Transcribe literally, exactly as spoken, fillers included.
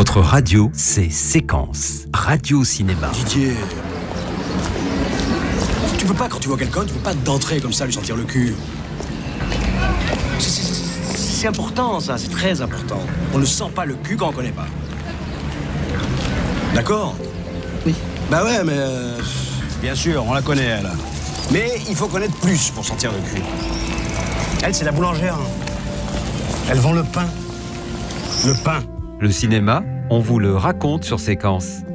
Votre radio, c'est Séquence. Radio Cinéma. Didier, tu peux pas, quand tu vois quelqu'un, tu peux pas d'entrer comme ça, lui sentir le cul. C'est, c'est, c'est important, ça, c'est très important. On ne sent pas le cul quand on connaît pas. D'accord ? Oui. Bah ouais, mais... Euh, bien sûr, on la connaît, elle. Mais il faut connaître plus pour sentir le cul. Elle, c'est la boulangère. Elle vend le pain. Le pain. Le cinéma, on vous le raconte sur Séquence.